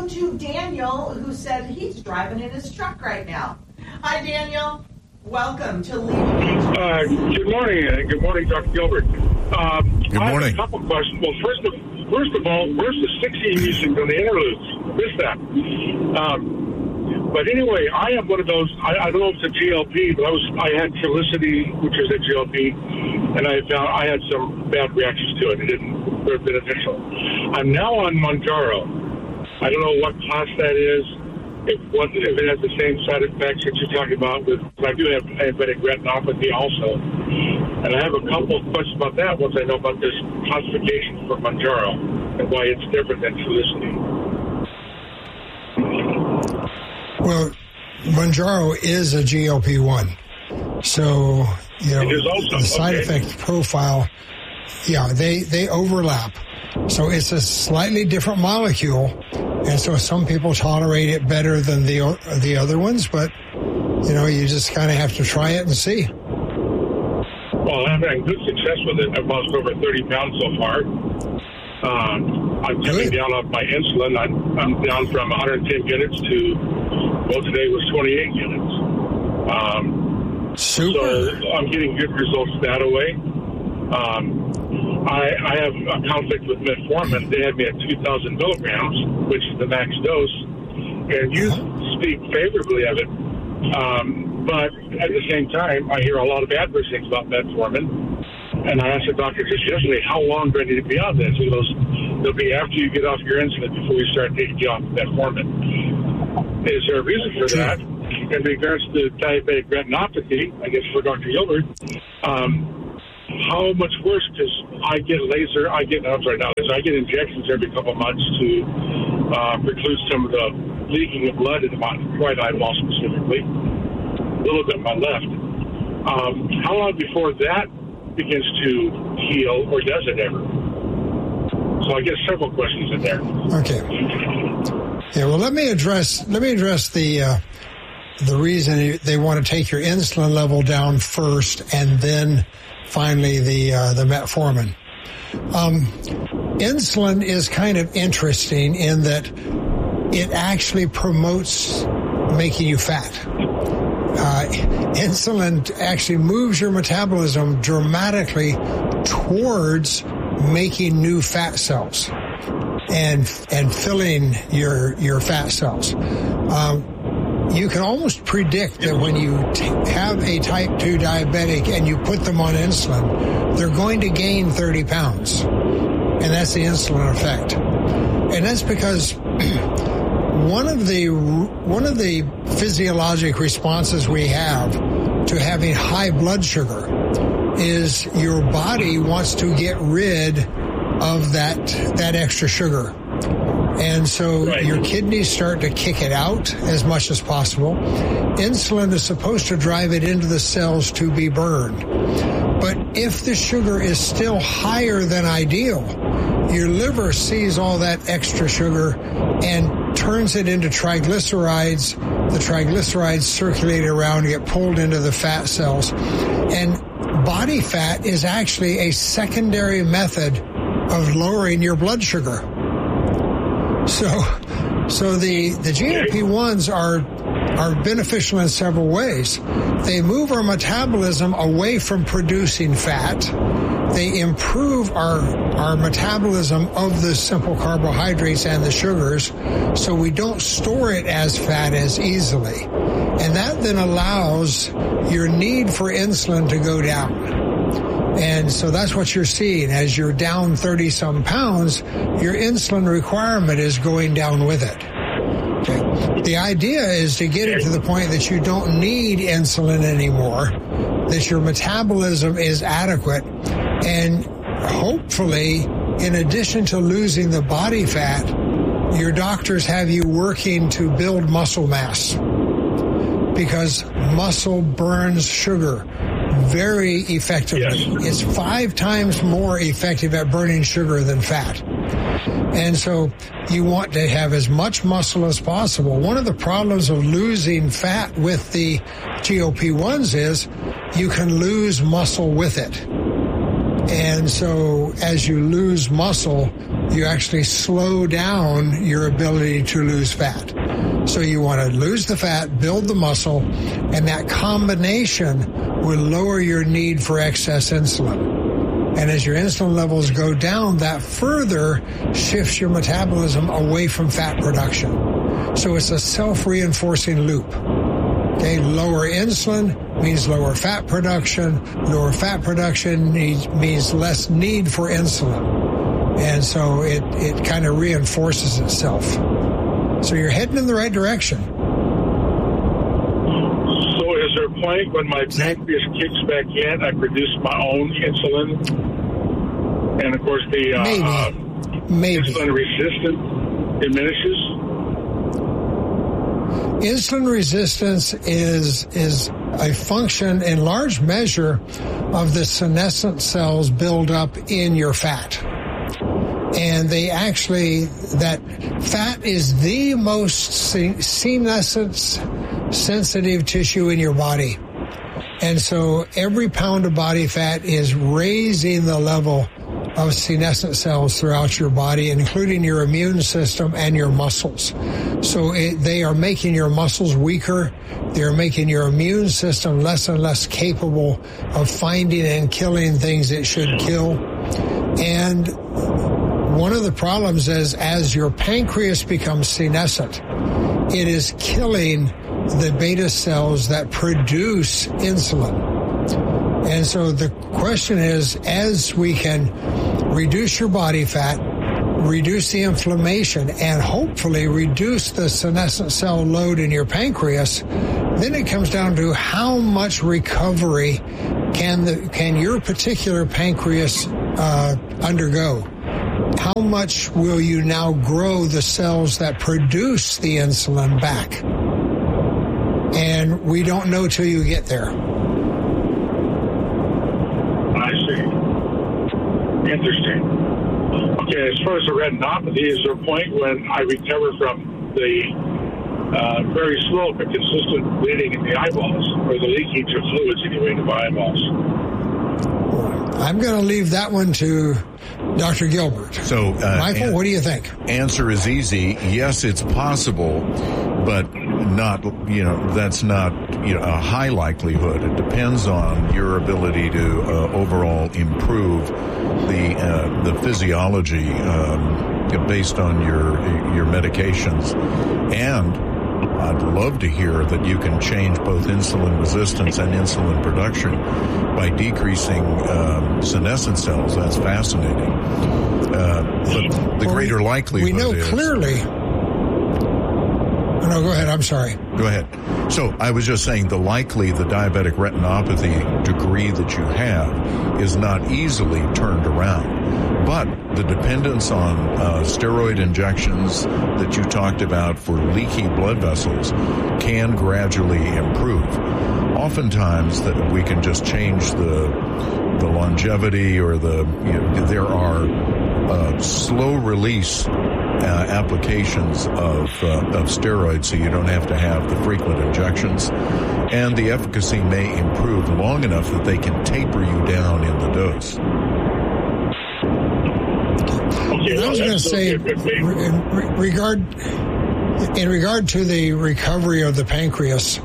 go to Daniel, who said he's driving in his truck right now. Hi, Daniel. Welcome to Leading. Good morning. Good morning, Dr. Gilbert. Good morning. I have a couple questions. Well, first of all, where's the 60 music on the interludes? Missed that. But anyway, I am one of those. I don't know if it's a GLP, but I had Trulicity, which is a GLP, and I found I had some bad reactions to it. It didn't were beneficial. I'm now on Mounjaro. I don't know what class that is. If it has the same side effects that you're talking about with, I do have diabetic retinopathy also. And I have a couple of questions about that once I know about this classification for Mounjaro and why it's different than Trulicity. Well, Mounjaro is a GLP-1. So, the side effect profile, they overlap. So it's a slightly different molecule. And so some people tolerate it better than the other ones, but, you just kind of have to try it and see. Well, I'm having good success with it. I've lost over 30 pounds so far. I'm coming down off my insulin. I'm down from 110 units to, today was 28 units. Super. So I'm getting good results that way. I have a conflict with metformin. They had me at 2,000 milligrams, which is the max dose, and you speak favorably of it. But at the same time, I hear a lot of adverse things about metformin. And I asked the doctor just yesterday, how long do I need to be on this? He goes, it'll be after you get off your insulin before you start taking you off metformin. Is there a reason for that? In regards to diabetic retinopathy, I guess for Dr. Gilbert, how much worse? Because I get injections every couple of months to preclude some of the leaking of blood in my right eyeball specifically, a little bit in my left. How long before that begins to heal, or does it ever? So I guess several questions in there. Okay. Yeah. Well, let me address the reason they want to take your insulin level down first, and then finally the metformin. Insulin is kind of interesting in that it actually promotes making you fat. Insulin actually moves your metabolism dramatically towards making new fat cells and filling your fat cells. You can almost predict that when you have a type 2 diabetic and you put them on insulin, they're going to gain 30 pounds. And that's the insulin effect. And that's because one of the physiologic responses we have to having high blood sugar is your body wants to get rid of that extra sugar. And so your kidneys start to kick it out as much as possible. Insulin is supposed to drive it into the cells to be burned. But if the sugar is still higher than ideal, your liver sees all that extra sugar and turns it into triglycerides. The triglycerides circulate around and get pulled into the fat cells. And body fat is actually a secondary method of lowering your blood sugar. So the GLP-1s are beneficial in several ways. They move our metabolism away from producing fat. They improve our metabolism of the simple carbohydrates and the sugars, so we don't store it as fat as easily. And that then allows your need for insulin to go down. And so that's what you're seeing. As you're down 30-some pounds, your insulin requirement is going down with it. Okay. The idea is to get it to the point that you don't need insulin anymore, that your metabolism is adequate, and hopefully, in addition to losing the body fat, your doctors have you working to build muscle mass, because muscle burns sugar very effectively. Yes. It's 5 times more effective at burning sugar than fat. And so you want to have as much muscle as possible. One of the problems of losing fat with the GLP-1s is you can lose muscle with it. And so as you lose muscle, you actually slow down your ability to lose fat. So you want to lose the fat, build the muscle, and that combination will lower your need for excess insulin. And as your insulin levels go down, that further shifts your metabolism away from fat production. So it's a self-reinforcing loop. Okay, lower insulin means lower fat production. Lower fat production means less need for insulin. And so it kind of reinforces itself. So you're heading in the right direction. So is there a point when my pancreas kicks back in, I produce my own insulin? And of course the Maybe. insulin resistance diminishes? Insulin resistance is a function in large measure of the senescent cells build up in your fat. And that fat is the most senescence sensitive tissue in your body. And so every pound of body fat is raising the level of senescent cells throughout your body, including your immune system and your muscles. So they are making your muscles weaker. They're making your immune system less and less capable of finding and killing things it should kill. And one of the problems is as your pancreas becomes senescent, it is killing the beta cells that produce insulin. And so the question is, as we can reduce your body fat, reduce the inflammation, and hopefully reduce the senescent cell load in your pancreas, then it comes down to how much recovery can your particular pancreas undergo. How much will you now grow the cells that produce the insulin back? And we don't know till you get there. I see. Interesting. Okay, as far as the retinopathy, is there a point when I recover from the very slow but consistent bleeding in the eyeballs, or the leakage of fluids anyway in the eyeballs? I'm going to leave that one to Dr. Gilbert. So, Michael, what do you think? Answer is easy. Yes, it's possible, but that's not a high likelihood. It depends on your ability to overall improve the physiology based on your medications. And I'd love to hear that you can change both insulin resistance and insulin production by decreasing senescent cells. That's fascinating. But the greater likelihood is... We know clearly... No, go ahead. I'm sorry. Go ahead. So I was just saying the diabetic retinopathy degree that you have is not easily turned around. But the dependence on steroid injections that you talked about for leaky blood vessels can gradually improve. Oftentimes that we can just change the longevity or there are slow release applications of steroids, so you don't have to have the frequent injections, and the efficacy may improve long enough that they can taper you down in the dose. I was going to say, in regard to the recovery of the pancreas,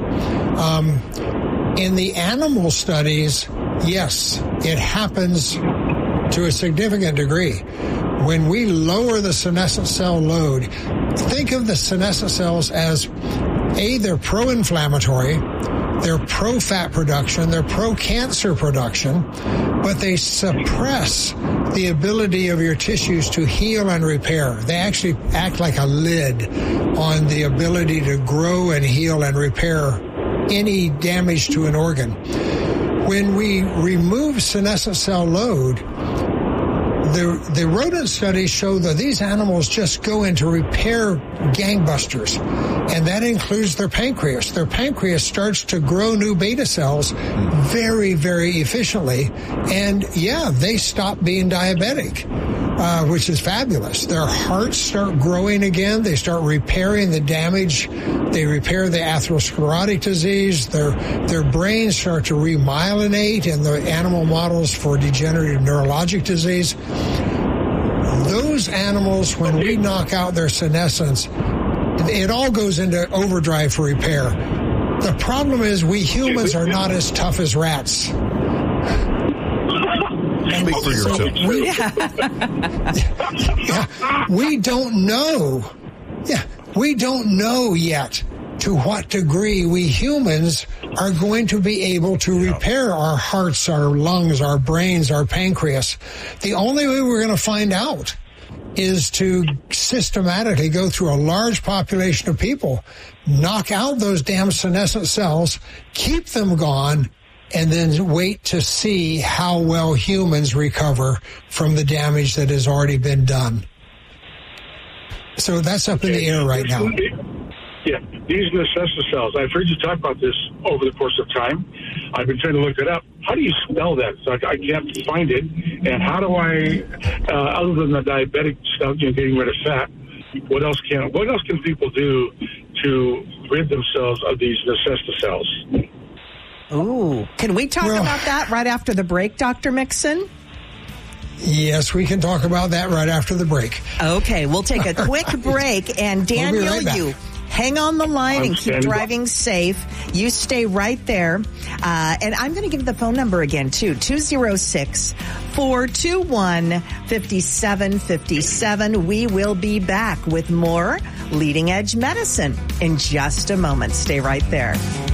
in the animal studies, yes, it happens to a significant degree. When we lower the senescent cell load, think of the senescent cells as, they're pro-inflammatory, they're pro-fat production, they're pro-cancer production, but they suppress the ability of your tissues to heal and repair. They actually act like a lid on the ability to grow and heal and repair any damage to an organ. When we remove senescent cell load, the rodent studies show that these animals just go into repair gangbusters, and that includes their pancreas. Their pancreas starts to grow new beta cells very, very efficiently, and they stop being diabetic, which is fabulous. Their hearts start growing again. They start repairing the damage. They repair the atherosclerotic disease. Their brains start to remyelinate in the animal models for degenerative neurologic disease. Those those animals, when we knock out their senescence, it all goes into overdrive for repair. The problem is we humans are not as tough as rats. Speak for yourself. We don't know. Yeah, we don't know yet to what degree we humans are going to be able to repair our hearts, our lungs, our brains, our pancreas. The only way we're going to find out is to systematically go through a large population of people, knock out those damn senescent cells, keep them gone, and then wait to see how well humans recover from the damage that has already been done. So that's up in the air right now. Yeah, these necessity cells. I've heard you talk about this over the course of time. I've been trying to look it up. How do you spell that? So I can't find it. And how do I, other than the diabetic stuff, getting rid of fat, what else can people do to rid themselves of these necessity cells? Ooh, can we talk about that right after the break, Dr. Mixon? Yes, we can talk about that right after the break. Okay, we'll take a quick break. And Daniel, we'll be right you hang on the line and keep driving safe. You stay right there. And I'm going to give the phone number again, too, 206-421-5757. We will be back with more Leading Edge Medicine in just a moment. Stay right there.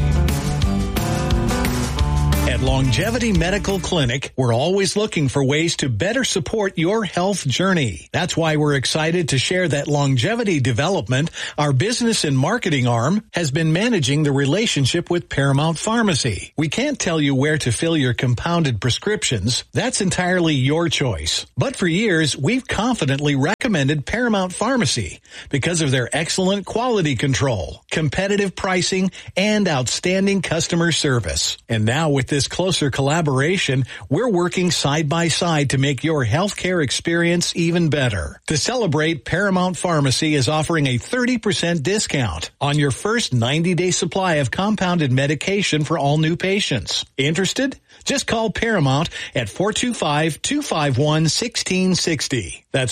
At Longevity Medical Clinic, we're always looking for ways to better support your health journey. That's why we're excited to share that Longevity Development, our business and marketing arm, has been managing the relationship with Paramount Pharmacy. We can't tell you where to fill your compounded prescriptions. That's entirely your choice. But for years, we've confidently recommended Paramount Pharmacy because of their excellent quality control, competitive pricing, and outstanding customer service. And now with this closer collaboration, we're working side by side to make your healthcare experience even better. To celebrate, Paramount Pharmacy is offering a 30% discount on your first 90-day supply of compounded medication for all new patients. Interested? Just call Paramount at 425-251-1660. That's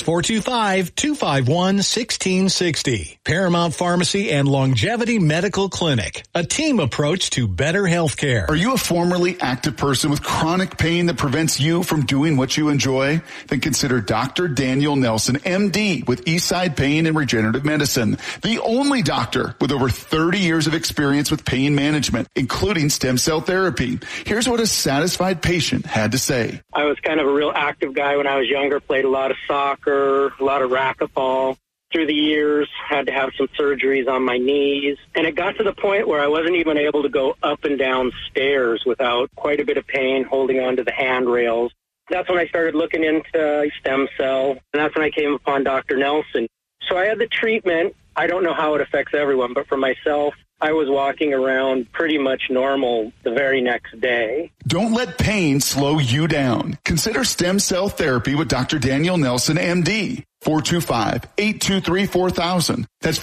425-251-1660. Paramount Pharmacy and Longevity Medical Clinic. A team approach to better health care. Are you a formerly active person with chronic pain that prevents you from doing what you enjoy? Then consider Dr. Daniel Nelson, MD, with Eastside Pain and Regenerative Medicine. The only doctor with over 30 years of experience with pain management, including stem cell therapy. Here's what a satisfied patient had to say. I was kind of a real active guy when I was younger, played a lot of soccer, a lot of racquetball. Through the years, had to have some surgeries on my knees. And it got to the point where I wasn't even able to go up and down stairs without quite a bit of pain holding onto the handrails. That's when I started looking into stem cell, and that's when I came upon Dr. Nelson. So I had the treatment. I don't know how it affects everyone, but for myself, I was walking around pretty much normal the very next day. Don't let pain slow you down. Consider stem cell therapy with Dr. Daniel Nelson, MD. 425-823-4000. That's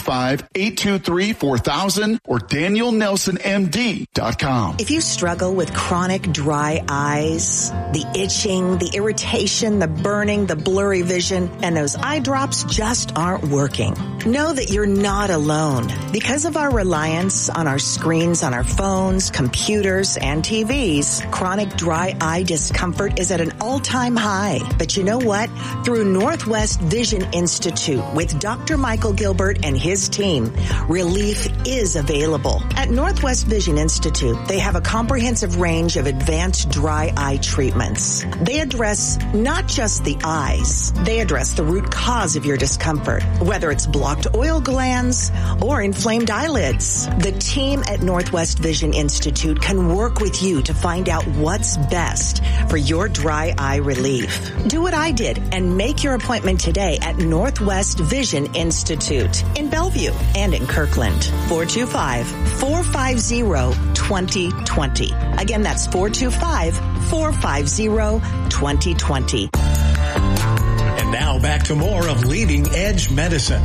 425-823-4000 or DanielNelsonMD.com. If you struggle with chronic dry eyes, the itching, the irritation, the burning, the blurry vision, and those eye drops just aren't working, know that you're not alone. Because of our reliance on our screens, on our phones, computers, and TVs, chronic dry eye discomfort is at an all-time high. But you know what? Through Northwest Vision Institute with Dr. Michael Gilbert and his team, relief is available. At Northwest Vision Institute, they have a comprehensive range of advanced dry eye treatments. They address not just the eyes, they address the root cause of your discomfort, whether it's blocked oil glands or inflamed eyelids. The team at Northwest Vision Institute can work with you to find out what's best for your dry eye relief. Do what I did and make your appointment today at Northwest Vision Institute in Bellevue and in Kirkland. 425-450-2020. Again, that's 425-450-2020. And now back to more of Leading Edge Medicine.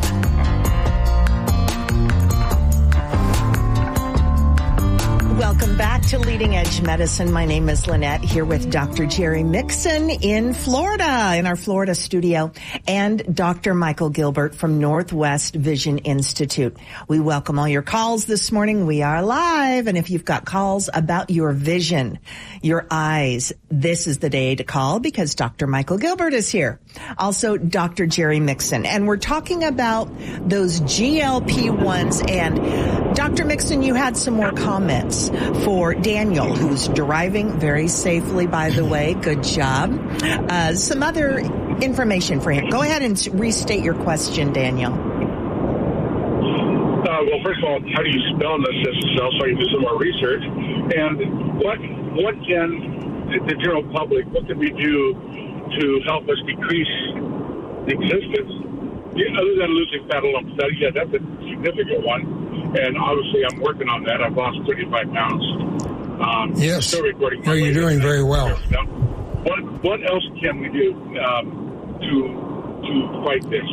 Welcome back to Leading Edge Medicine. My name is Lynette, here with Dr. Jerry Mixon in Florida, in our Florida studio, and Dr. Michael Gilbert from Northwest Vision Institute. We welcome all your calls this morning. We are live, and if you've got calls about your vision, your eyes, this is the day to call because Dr. Michael Gilbert is here. Also, Dr. Jerry Mixon. And we're talking about those GLP-1s. And Dr. Mixon, you had some more comments for Daniel, who's driving very safely, by the way. Good job. Some other information for him. Go ahead and restate your question, Daniel. Well, first of all, how do you spell NESSENCELL so I can do some more research? And what can the general public, what can we do to help us decrease the existence? Other than losing fat lump study, yeah, that's a significant one. And obviously I'm working on that. I've lost 35 pounds. Yes. Still recording. No, you're doing very well. What else can we do to fight this?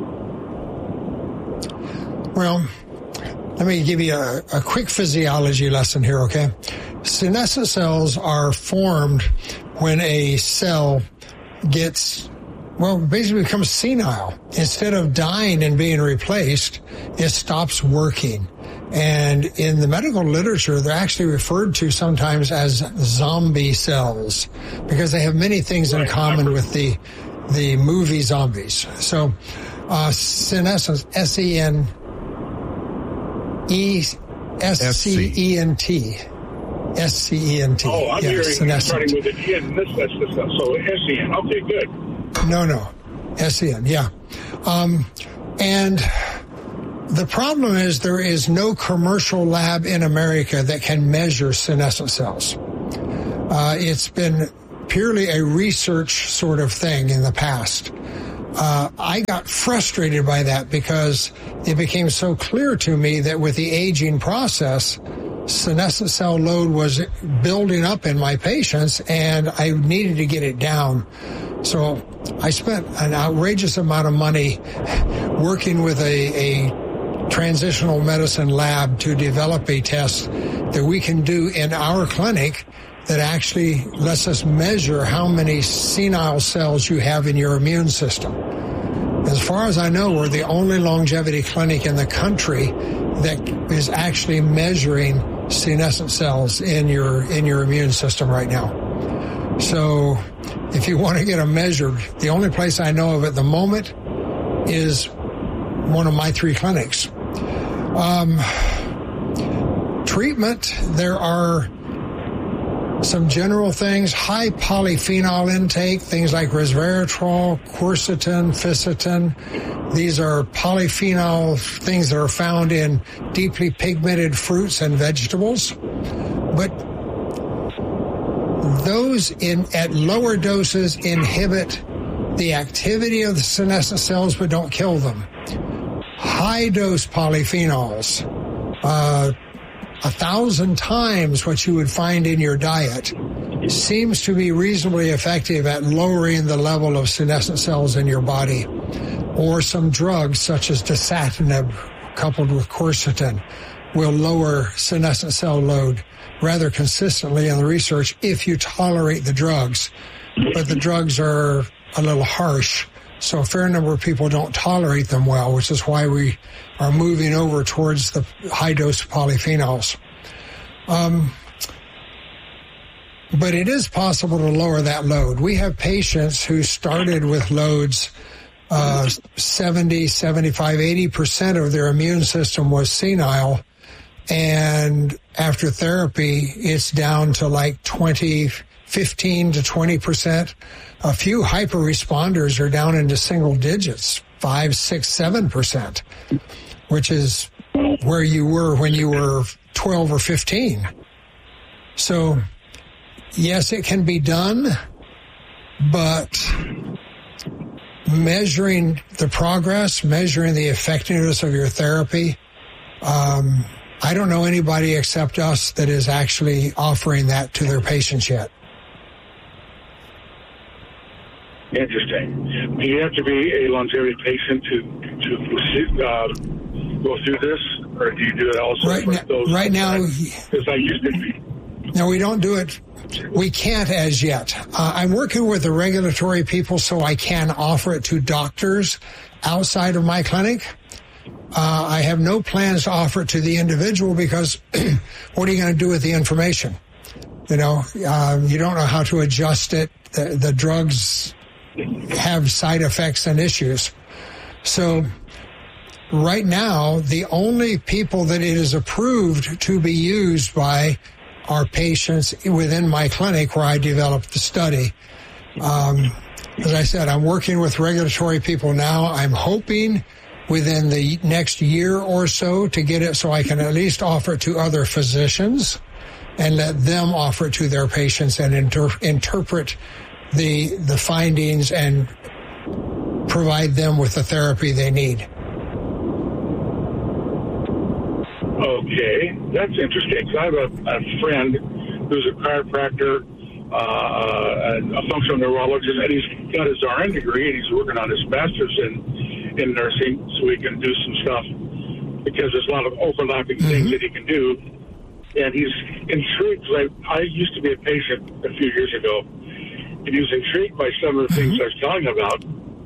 Well, let me give you a quick physiology lesson here, okay? Senescent cells are formed when a cell basically becomes senile. Instead of dying and being replaced, it stops working. And in the medical literature, they're actually referred to sometimes as zombie cells because they have many things in common with the movie Zombies. So, senescence, SENESCENT. SCENT. Oh, I'm hearing starting with an E and this, so SEN. Okay, good. No. SEN, yeah. And the problem is there is no commercial lab in America that can measure senescent cells. It's been purely a research sort of thing in the past. I got frustrated by that because it became so clear to me that with the aging process, senescent cell load was building up in my patients and I needed to get it down. So I spent an outrageous amount of money working with a transitional medicine lab to develop a test that we can do in our clinic that actually lets us measure how many senile cells you have in your immune system. As far as I know, we're the only longevity clinic in the country that is actually measuring senescent cells in your immune system right now. So if you want to get them measured, the only place I know of at the moment is one of my 3 clinics. Treatment, there are some general things, high polyphenol intake, things like resveratrol, quercetin, fisetin. These are polyphenol things that are found in deeply pigmented fruits and vegetables. But those at lower doses inhibit the activity of the senescent cells but don't kill them. High dose polyphenols, 1,000 times what you would find in your diet, seems to be reasonably effective at lowering the level of senescent cells in your body. Or some drugs such as dasatinib coupled with quercetin will lower senescent cell load rather consistently in the research if you tolerate the drugs. But the drugs are a little harsh, so a fair number of people don't tolerate them well, which is why we are moving over towards the high-dose polyphenols. But it is possible to lower that load. We have patients who started with loads 70, 75, 80% of their immune system was senile, and after therapy, it's down to like 15 to 20%. A few hyper responders are down into single digits, 5, 6, 7%, which is where you were when you were 12 or 15. So, yes, it can be done, but measuring the progress, measuring the effectiveness of your therapy, I don't know anybody except us that is actually offering that to their patients yet. Interesting. Do you have to be a longevity patient to go through this? or do you do it also? Right now, because I used to. No, we don't do it. We can't as yet. I'm working with the regulatory people so I can offer it to doctors outside of my clinic. I have no plans to offer it to the individual because what are you going to do with the information? You know, you don't know how to adjust it. The drugs have side effects and issues. So right now, the only people that it is approved to be used by are patients within my clinic where I developed the study. As I said, I'm working with regulatory people now. I'm hoping within the next year or so to get it so I can at least offer it to other physicians and let them offer it to their patients and interpret the findings and provide them with the therapy they need. Okay, that's interesting. So I have a friend who's a chiropractor, a functional neurologist, and he's got his RN degree, and he's working on his master's in nursing, so he can do some stuff because there's a lot of overlapping things that he can do. And he's intrigued. I used to be a patient a few years ago, and he was intrigued by some of the things I was telling him about.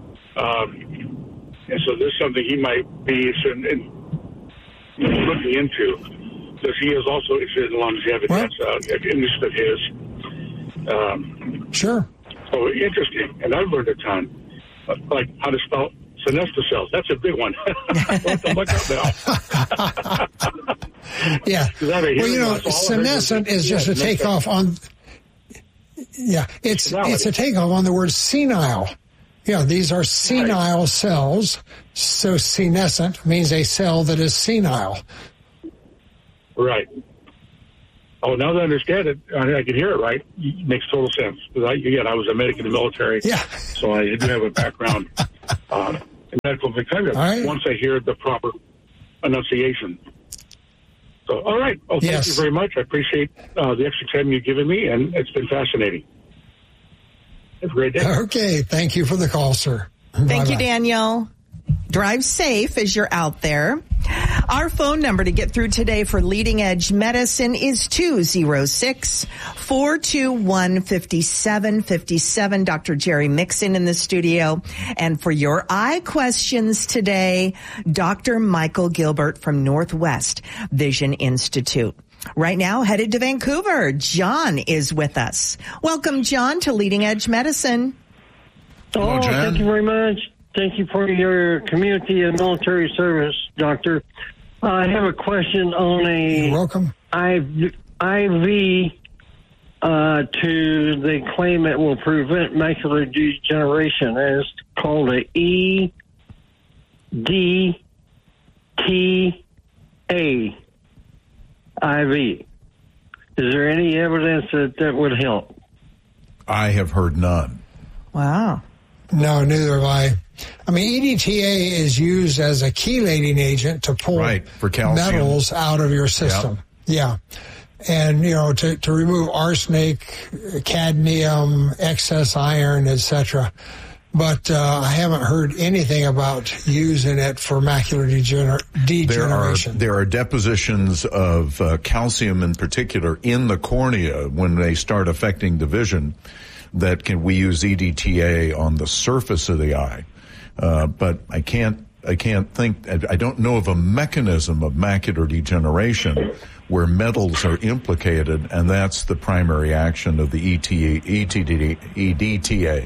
And so there's something he might be looking into, because he is also interested in longevity. That's an interest of his. Sure. So interesting, and I've learned a ton, like how to spell senescent cells. That's a big one. I'll have to look up now. Yeah. Well, you know, senescent is just a takeoff on. Yeah, it's a takeoff on the word senile. Yeah, these are senile cells. So senescent means a cell that is senile. Right. Oh, now that I understand it, I can hear it, right? It makes total sense. Because I was a medic in the military. Yeah. So I do have a background in medical technology. Right. Once I hear the proper enunciation. So, all right. Oh, thank you very much. I appreciate the extra time you've given me, and it's been fascinating. Have a great day. Okay. Thank you for the call, sir. Thank you, Daniel. Drive safe as you're out there. Our phone number to get through today for Leading Edge Medicine is 206-421-5757. Dr. Jerry Mixon in the studio. And for your eye questions today, Dr. Michael Gilbert from Northwest Vision Institute. Right now, headed to Vancouver, John is with us. Welcome, John, to Leading Edge Medicine. Hello, John. Thank you very much. Thank you for your community and military service, Doctor. I have a question on You're welcome. IV to they claim it will prevent macular degeneration. It's called a EDTA IV. Is there any evidence that would help? I have heard none. Wow. No, neither have I. I mean, EDTA is used as a chelating agent to pull for calcium. Metals out of your system. Yeah. And, you know, to remove arsenic, cadmium, excess iron, etc. But I haven't heard anything about using it for macular degeneration. There are depositions of calcium in particular in the cornea when they start affecting the vision we use EDTA on the surface of the eye. But I can't think, I don't know of a mechanism of macular degeneration where metals are implicated, and that's the primary action of the EDTA.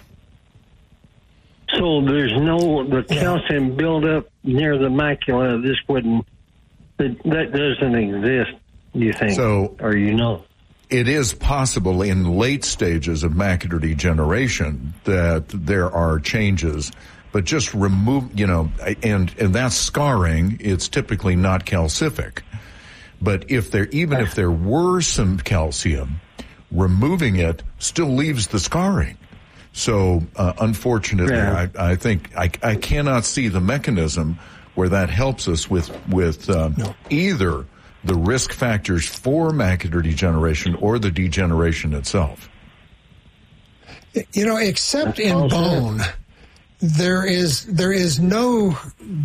So there's the calcium buildup near the macula. That doesn't exist, you think? So, or you know? It is possible in late stages of macular degeneration that there are changes, but just remove, and that's scarring. It's typically not calcific. But if there were some calcium, removing it still leaves the scarring. So, unfortunately, I think I cannot see the mechanism where that helps us with either the risk factors for macular degeneration or the degeneration itself. You know, except in bone, there is no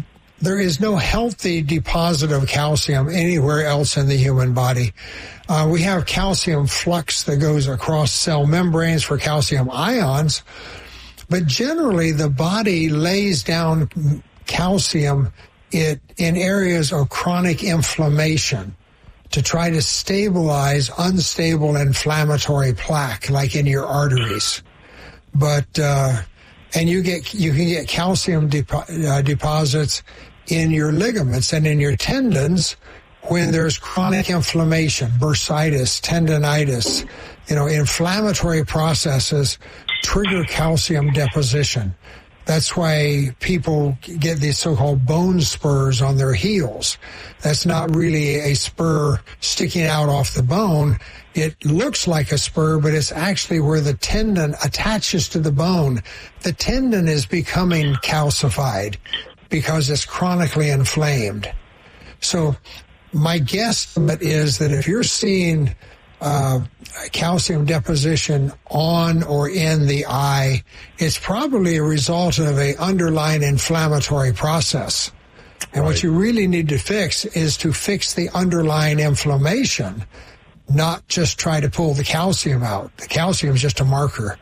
there is no healthy deposit of calcium anywhere else in the human body. We have calcium flux that goes across cell membranes for calcium ions, but generally the body lays down calcium in areas of chronic inflammation to try to stabilize unstable inflammatory plaque, like in your arteries. But and you can get calcium deposits in your ligaments and in your tendons when there's chronic inflammation, bursitis, tendinitis. Inflammatory processes trigger calcium deposition. That's why people get these so-called bone spurs on their heels. That's not really a spur sticking out off the bone. It looks like a spur, but it's actually where the tendon attaches to the bone. The tendon is becoming calcified because it's chronically inflamed. So my guesstimate is that if you're seeing calcium deposition on or in the eye, it's probably a result of an underlying inflammatory process. And what you really need to fix is to fix the underlying inflammation, not just try to pull the calcium out. The calcium is just a marker.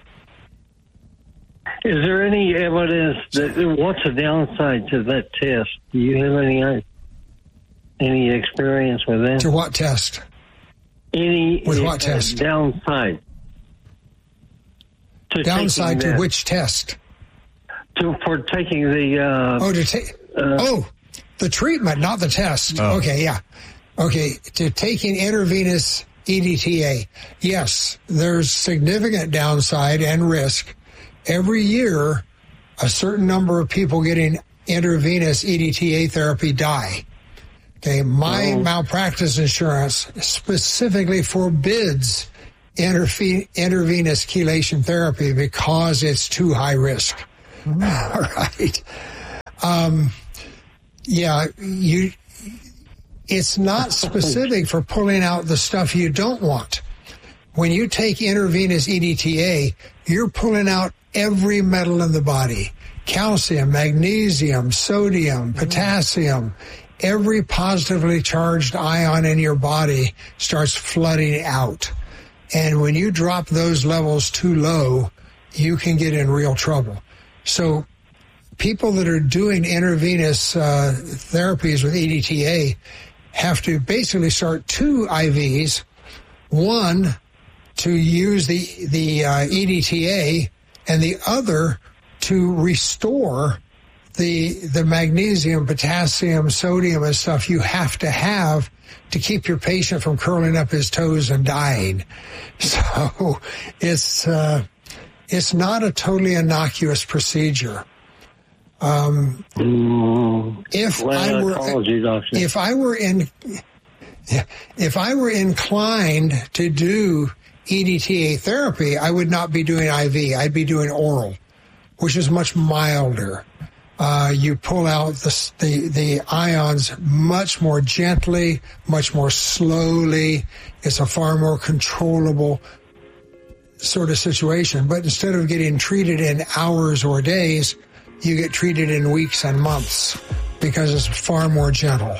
Is there any evidence that what's the downside to that test? Do you have any experience with that? To what test? With what test? Downside. Downside to which test? For taking the... the treatment, not the test. Oh. Okay, yeah. Okay, to taking intravenous EDTA. Yes, there's significant downside and risk. Every year, a certain number of people getting intravenous EDTA therapy die. Okay, my malpractice insurance specifically forbids intravenous chelation therapy because it's too high risk. All right. It's not specific for pulling out the stuff you don't want. When you take intravenous EDTA, you're pulling out every metal in the body. Calcium, magnesium, sodium, potassium. Every positively charged ion in your body starts flooding out. And when you drop those levels too low, you can get in real trouble. So people that are doing intravenous therapies with EDTA have to basically start 2 IVs, one to use the EDTA and the other to restore the magnesium, potassium, sodium and stuff you have to keep your patient from curling up his toes and dying. So it's not a totally innocuous procedure. If I were inclined to do EDTA therapy, I would not be doing IV. I'd be doing oral, which is much milder. You pull out the ions much more gently, much more slowly. It's a far more controllable sort of situation. But instead of getting treated in hours or days, you get treated in weeks and months because it's far more gentle.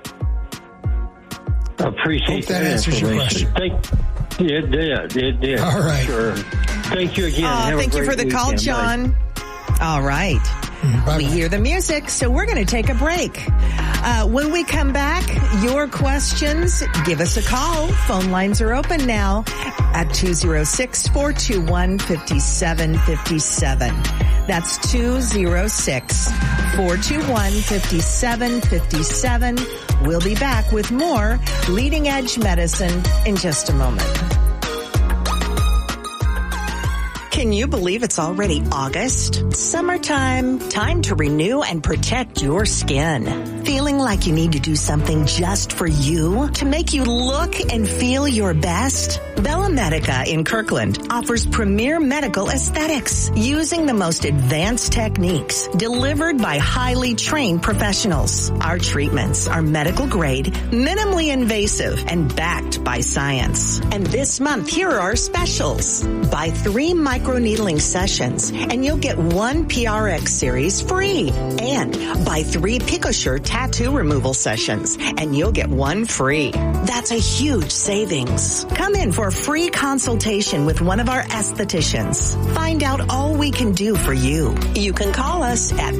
I appreciate that answers your question. It did. All right. Sure. Thank you again. Thank you for the call, John. All right. Bye-bye. We hear the music, so we're going to take a break. When we come back, your questions, give us a call. Phone lines are open now at 206-421-5757. That's 206-421-5757. We'll be back with more Leading Edge Medicine in just a moment. Can you believe it's already August? Summertime. Time to renew and protect your skin. Feeling like you need to do something just for you to make you look and feel your best? Bella Medica in Kirkland offers premier medical aesthetics using the most advanced techniques delivered by highly trained professionals. Our treatments are medical grade, minimally invasive, and backed by science. And this month, here are our specials. Buy 3 microneedling sessions and you'll get 1 PRX series free. And buy 3 PicoSure tattoo removal sessions and you'll get 1 free. That's a huge savings. Come in for a free consultation with one of our estheticians. Find out all we can do for you. You can call us at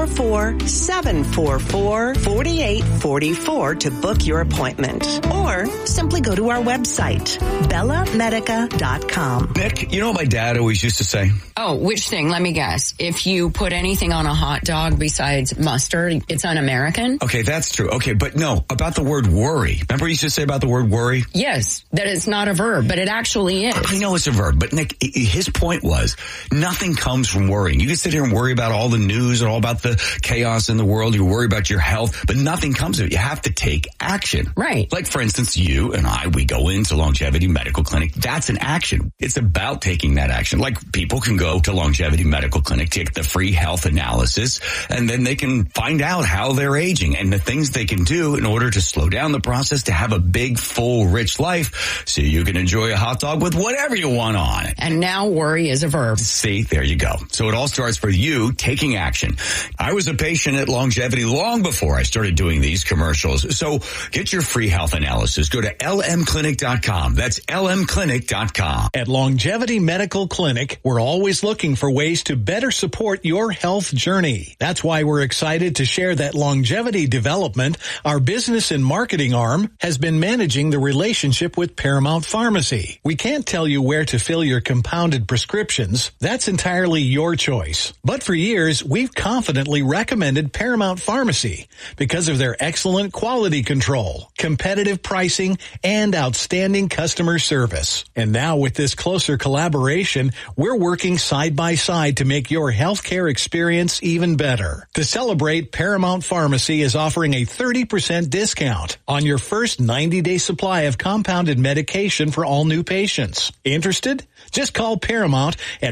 844-744-4844 to book your appointment. Or simply go to our website, bellamedica.com. Nick, you know what my dad always used to say? Oh, which thing? Let me guess. If you put anything on a hot dog besides mustard, it's un-American? Okay, that's true. Okay, but no, about the word worry. Remember he used to say about the word worry? Yes, that it's not a verb, but it actually is. I know it's a verb, but Nick, his point was nothing comes from worrying. You can sit here and worry about all the news and all about the chaos in the world. You worry about your health, but nothing comes of it. You have to take action. Right. Like, for instance, you and I, we go into Longevity Medical Clinic. That's an action. It's about taking that action. Like, people can go to Longevity Medical Clinic, take the free health analysis, and then they can find out how they're aging and the things they can do in order to slow down the process to have a big, full, rich life so you can enjoy a hot dog with whatever you want on it. And now worry is a verb. See, there you go. So it all starts for you taking action. I was a patient at Longevity long before I started doing these commercials. So get your free health analysis. Go to lmclinic.com. That's lmclinic.com. At Longevity Medical Clinic, we're always looking for ways to better support your health journey. That's why we're excited to share that Longevity Development, our business and marketing arm, has been managing the relationship with Paramount Pharmacy. We can't tell you where to fill your compounded prescriptions. That's entirely your choice. But for years, we've confidently recommended Paramount Pharmacy because of their excellent quality control, competitive pricing, and outstanding customer service. And now with this closer collaboration, we're working side by side to make your healthcare experience even better. To celebrate, Paramount Pharmacy is offering a 30% discount on your first 90-day supply of compounded medication for all new patients. Interested? Just call Paramount at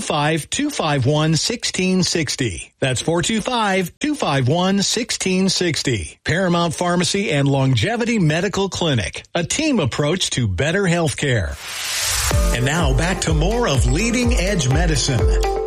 425-251-1660. That's 425-251-1660. Paramount Pharmacy and Longevity Medical Clinic, a team approach to better healthcare. And now back to more of Leading Edge Medicine.